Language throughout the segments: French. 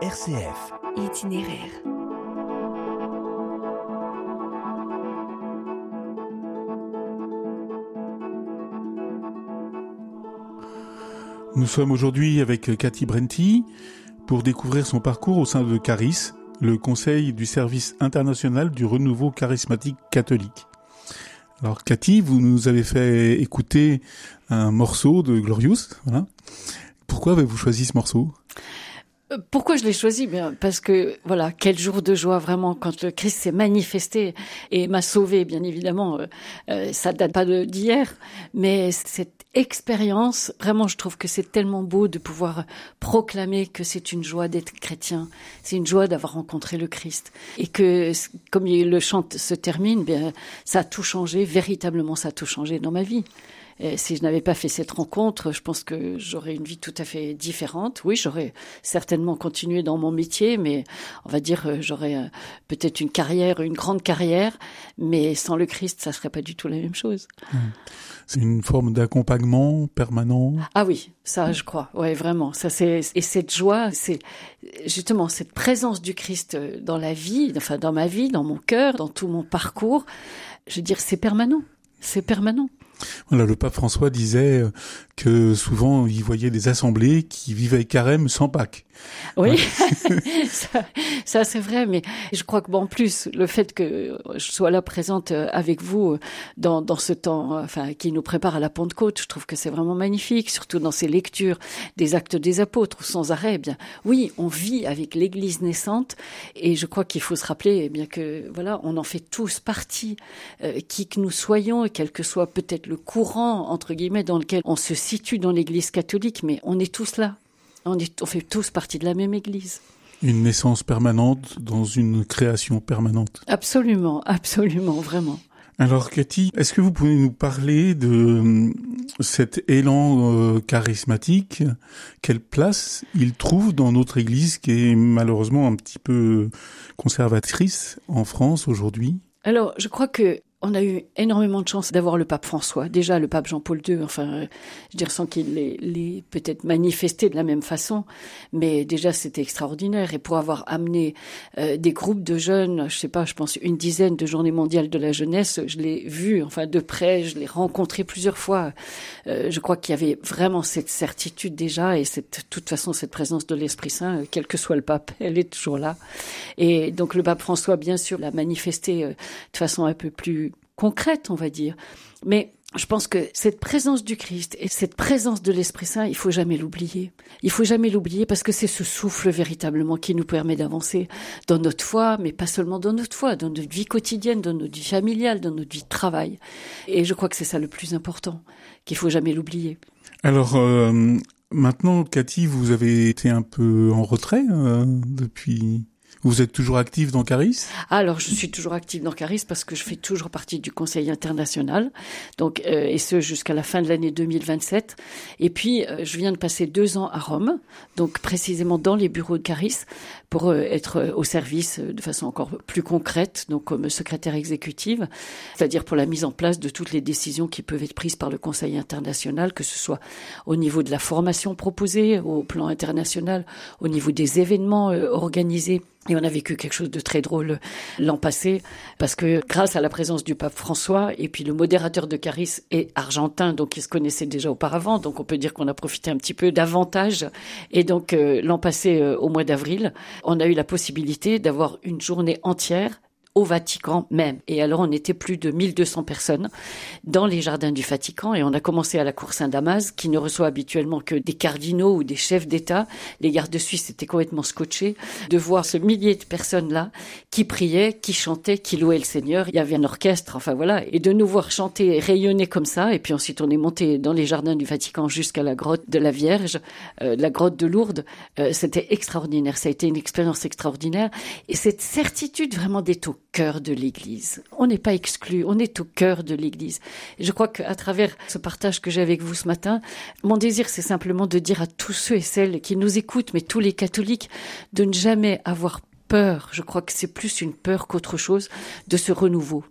RCF. Itinéraire. Nous sommes aujourd'hui avec Cathy Brenti pour découvrir son parcours au sein de Caris, le conseil du service international du renouveau charismatique catholique. Alors Cathy, vous nous avez fait écouter un morceau de Glorious, voilà. Pourquoi avez-vous choisi ce morceau ? Pourquoi je l'ai choisi ? Bien, parce que, voilà, quel jour de joie vraiment quand le Christ s'est manifesté et m'a sauvé, bien évidemment. Ça date pas d'hier, mais cette expérience, vraiment, je trouve que c'est tellement beau de pouvoir proclamer que c'est une joie d'être chrétien. C'est une joie d'avoir rencontré le Christ. Et que, comme le chant se termine, bien, ça a tout changé, véritablement ça a tout changé dans ma vie. Et si je n'avais pas fait cette rencontre, je pense que j'aurais une vie tout à fait différente. Oui, j'aurais certainement continué dans mon métier, mais on va dire j'aurais peut-être une carrière, une grande carrière, mais sans le Christ, ça serait pas du tout la même chose. C'est une forme d'accompagnement permanent. Ah oui, ça je crois. Ouais, vraiment. Ça c'est et cette joie, c'est justement cette présence du Christ dans la vie, enfin dans ma vie, dans mon cœur, dans tout mon parcours. Je veux dire, c'est permanent. C'est permanent. Voilà, le pape François disait que souvent il voyait des assemblées qui vivaient carême sans Pâques. Oui, ça c'est vrai, mais je crois que en plus le fait que je sois là présente avec vous dans ce temps, enfin qui nous prépare à la Pentecôte, je trouve que c'est vraiment magnifique, surtout dans ces lectures des Actes des Apôtres sans arrêt. Bien, oui, on vit avec l'Église naissante, et je crois qu'il faut se rappeler, bien que voilà, on en fait tous partie, qui que nous soyons, et quel que soit peut-être le courant entre guillemets dans lequel on se situe dans l'Église catholique, mais on est tous là. On fait tous partie de la même Église. Une naissance permanente dans une création permanente. Absolument, absolument, vraiment. Alors Cathy, est-ce que vous pouvez nous parler de cet élan charismatique ? Quelle place il trouve dans notre Église qui est malheureusement un petit peu conservatrice en France aujourd'hui ? Alors, je crois que on a eu énormément de chance d'avoir le pape François. Déjà, le pape Jean-Paul II, enfin, je veux dire, sans qu'il l'ait peut-être manifesté de la même façon, mais déjà, c'était extraordinaire. Et pour avoir amené des groupes de jeunes, je sais pas, je pense une dizaine de journées mondiales de la jeunesse, je l'ai vu, enfin, de près, je l'ai rencontré plusieurs fois. Je crois qu'il y avait vraiment cette certitude déjà, et de toute façon, cette présence de l'Esprit Saint, quel que soit le pape, elle est toujours là. Et donc, le pape François, bien sûr, l'a manifesté de façon un peu plus concrète, on va dire. Mais je pense que cette présence du Christ et cette présence de l'Esprit Saint, il faut jamais l'oublier. Il faut jamais l'oublier parce que c'est ce souffle véritablement qui nous permet d'avancer dans notre foi, mais pas seulement dans notre foi, dans notre vie quotidienne, dans notre vie familiale, dans notre vie de travail. Et je crois que c'est ça le plus important, qu'il faut jamais l'oublier. Alors, maintenant, Cathy, vous avez été un peu en retrait depuis... Vous êtes toujours active dans Caris ? Alors, je suis toujours active dans Caris parce que je fais toujours partie du Conseil international, donc et ce jusqu'à la fin de l'année 2027. Et puis, je viens de passer 2 ans à Rome, donc précisément dans les bureaux de Caris, pour être au service de façon encore plus concrète, donc comme secrétaire exécutive, c'est-à-dire pour la mise en place de toutes les décisions qui peuvent être prises par le Conseil international, que ce soit au niveau de la formation proposée, au plan international, au niveau des événements organisés. Et on a vécu quelque chose de très drôle l'an passé, parce que grâce à la présence du pape François, et puis le modérateur de Caris est argentin, donc il se connaissait déjà auparavant, donc on peut dire qu'on a profité un petit peu davantage. Et donc l'an passé, au mois d'avril, on a eu la possibilité d'avoir une journée entière au Vatican même. Et alors, on était plus de 1200 personnes dans les jardins du Vatican, et on a commencé à la cour Saint-Damas, qui ne reçoit habituellement que des cardinaux ou des chefs d'État. Les gardes suisses étaient complètement scotchés de voir ce millier de personnes-là qui priaient, qui chantaient, qui louaient le Seigneur. Il y avait un orchestre, enfin voilà. Et de nous voir chanter et rayonner comme ça. Et puis ensuite, on est monté dans les jardins du Vatican jusqu'à la grotte de la Vierge, la grotte de Lourdes. C'était extraordinaire. Ça a été une expérience extraordinaire. Et cette certitude vraiment d'être au cœur de l'Église. On n'est pas exclu, on est au cœur de l'Église. Et je crois qu'à travers ce partage que j'ai avec vous ce matin, mon désir, c'est simplement de dire à tous ceux et celles qui nous écoutent, mais tous les catholiques, de ne jamais avoir peur. Je crois que c'est plus une peur qu'autre chose de ce renouveau.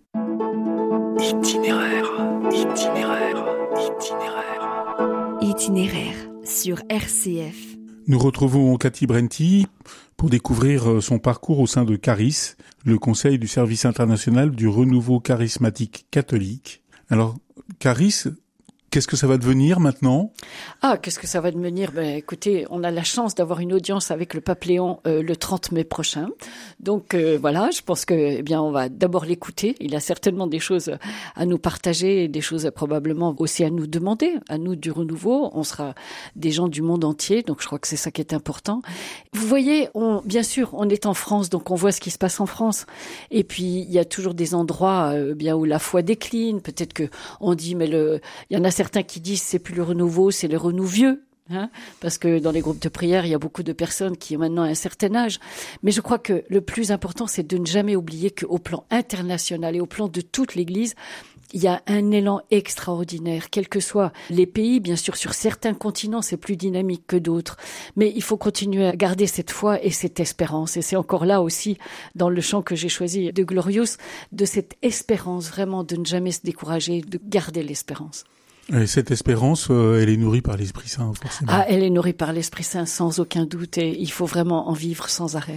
Itinéraire, itinéraire, itinéraire. Itinéraire sur RCF. Nous retrouvons Cathy Brenty pour découvrir son parcours au sein de Caris, le conseil du service international du renouveau charismatique catholique. Alors, Caris, qu'est-ce que ça va devenir maintenant ? Qu'est-ce que ça va devenir ? Écoutez, on a la chance d'avoir une audience avec le pape Léon le 30 mai prochain. Donc voilà, je pense que on va d'abord l'écouter. Il a certainement des choses à nous partager, des choses probablement aussi à nous demander, à nous du renouveau. On sera des gens du monde entier, donc je crois que c'est ça qui est important. Vous voyez, bien sûr, on est en France, donc on voit ce qui se passe en France. Et puis il y a toujours des endroits où la foi décline. Peut-être que on dit, mais il y en a certains qui disent c'est plus le renouveau, c'est le renouvieux. Parce que dans les groupes de prière, il y a beaucoup de personnes qui ont maintenant un certain âge. Mais je crois que le plus important, c'est de ne jamais oublier qu'au plan international et au plan de toute l'Église, il y a un élan extraordinaire, quels que soient les pays. Bien sûr, sur certains continents, c'est plus dynamique que d'autres. Mais il faut continuer à garder cette foi et cette espérance. Et c'est encore là aussi, dans le chant que j'ai choisi de Glorious, de cette espérance, vraiment, de ne jamais se décourager, de garder l'espérance. Et cette espérance, elle est nourrie par l'Esprit Saint, forcément. Elle est nourrie par l'Esprit Saint, sans aucun doute, et il faut vraiment en vivre sans arrêt.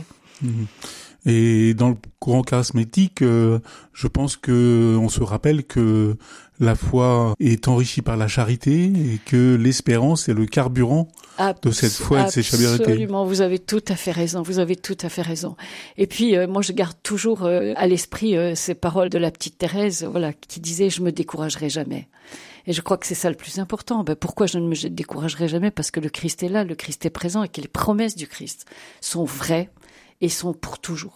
Et dans le courant charismatique, je pense que on se rappelle que la foi est enrichie par la charité et que l'espérance est le carburant de cette foi et de cette charité. Absolument, vous avez tout à fait raison, Et puis, moi, je garde toujours à l'esprit ces paroles de la petite Thérèse, qui disait « Je me découragerai jamais ». Et je crois que c'est ça le plus important. Pourquoi je ne me découragerai jamais ? Parce que le Christ est là, le Christ est présent et que les promesses du Christ sont vraies et sont pour toujours.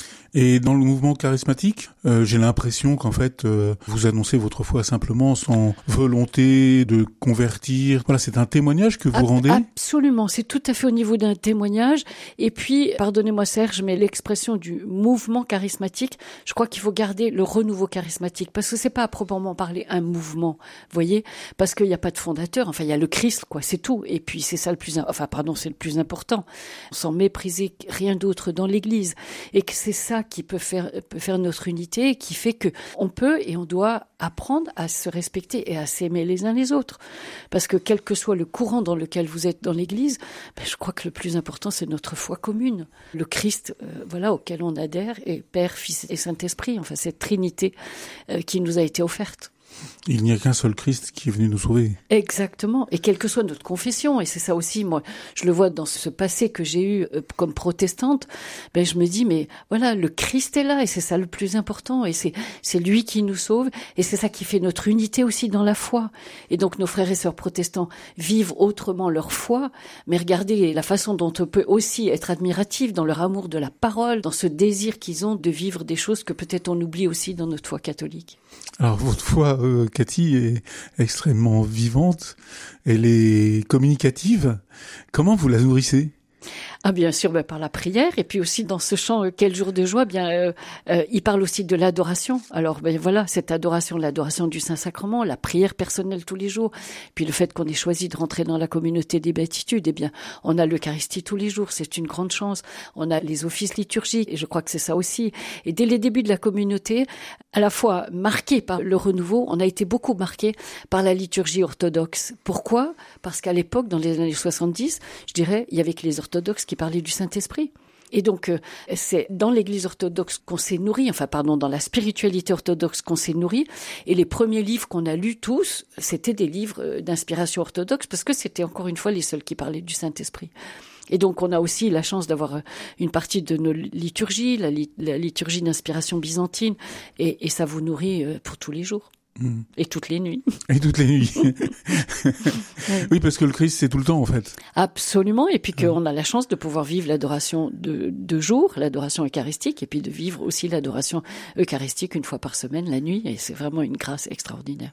Et dans le mouvement charismatique, j'ai l'impression qu'en fait, vous annoncez votre foi simplement sans volonté de convertir. Voilà, c'est un témoignage que vous rendez ? Absolument, c'est tout à fait au niveau d'un témoignage. Et puis, pardonnez-moi Serge, mais l'expression du mouvement charismatique, je crois qu'il faut garder le renouveau charismatique, parce que c'est pas à proprement parler un mouvement, vous voyez, parce qu'il n'y a pas de fondateur, il y a le Christ, c'est tout. Et puis, c'est ça c'est le plus important. Sans mépriser rien d'autre dans l'Église. Et que c'est ça qui peut faire notre unité, qui fait que on peut et on doit apprendre à se respecter et à s'aimer les uns les autres. Parce que quel que soit le courant dans lequel vous êtes dans l'Église, je crois que le plus important, c'est notre foi commune. Le Christ, auquel on adhère, et Père, Fils et Saint-Esprit, cette Trinité qui nous a été offerte. Il n'y a qu'un seul Christ qui est venu nous sauver. Exactement. Et quelle que soit notre confession, et c'est ça aussi, moi, je le vois dans ce passé que j'ai eu comme protestante, je me dis, mais voilà, le Christ est là, et c'est ça le plus important, et c'est lui qui nous sauve, et c'est ça qui fait notre unité aussi dans la foi. Et donc, nos frères et sœurs protestants vivent autrement leur foi, mais regardez la façon dont on peut aussi être admiratif dans leur amour de la parole, dans ce désir qu'ils ont de vivre des choses que peut-être on oublie aussi dans notre foi catholique. Alors, votre foi, Cathy, est extrêmement vivante, elle est communicative. Comment vous la nourrissez ? Bien sûr, par la prière, et puis aussi dans ce chant Quel jour de joie, il parle aussi de l'adoration. Alors cette adoration, l'adoration du Saint-Sacrement, la prière personnelle tous les jours, puis le fait qu'on ait choisi de rentrer dans la communauté des béatitudes, on a l'Eucharistie tous les jours, c'est une grande chance. On a les offices liturgiques, et je crois que c'est ça aussi. Et dès les débuts de la communauté, à la fois marqué par le renouveau, on a été beaucoup marqué par la liturgie orthodoxe. Pourquoi ? Parce qu'à l'époque, dans les années 70, je dirais, il y avait que les orthodoxes qui parlaient du Saint-Esprit. Et donc, c'est dans l'Église orthodoxe qu'on s'est nourri, dans la spiritualité orthodoxe qu'on s'est nourri. Et les premiers livres qu'on a lus tous, c'était des livres d'inspiration orthodoxe, parce que c'était encore une fois les seuls qui parlaient du Saint-Esprit. Et donc, on a aussi la chance d'avoir une partie de nos liturgies, la liturgie d'inspiration byzantine, et ça vous nourrit pour tous les jours. Et toutes les nuits. Et toutes les nuits. Oui, parce que le Christ, c'est tout le temps, en fait. Absolument. Et puis qu'on a la chance de pouvoir vivre l'adoration de jour, l'adoration eucharistique, et puis de vivre aussi l'adoration eucharistique une fois par semaine, la nuit. Et c'est vraiment une grâce extraordinaire.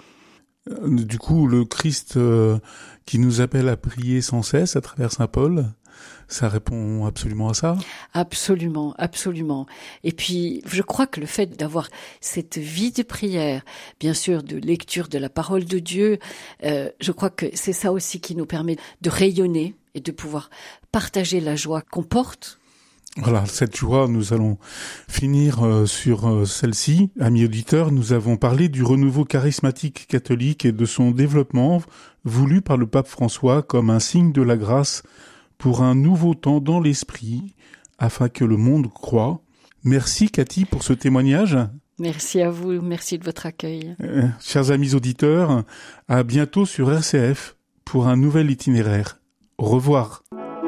Du coup, le Christ qui nous appelle à prier sans cesse à travers Saint Paul, ça répond absolument à ça ? Absolument, absolument. Et puis, je crois que le fait d'avoir cette vie de prière, bien sûr, de lecture de la parole de Dieu, je crois que c'est ça aussi qui nous permet de rayonner et de pouvoir partager la joie qu'on porte. Voilà, cette joie, nous allons finir sur celle-ci. Amis auditeurs, nous avons parlé du renouveau charismatique catholique et de son développement voulu par le pape François comme un signe de la grâce pour un nouveau temps dans l'esprit, afin que le monde croie. Merci Cathy pour ce témoignage. Merci à vous, merci de votre accueil. Chers amis auditeurs, à bientôt sur RCF pour un nouvel itinéraire. Au revoir.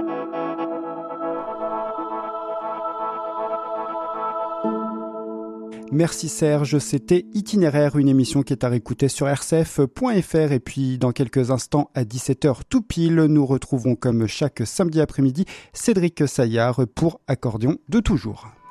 Merci Serge, c'était Itinéraire, une émission qui est à réécouter sur rcf.fr et puis dans quelques instants à 17h tout pile, nous retrouvons comme chaque samedi après-midi Cédric Saillard pour Accordion de toujours.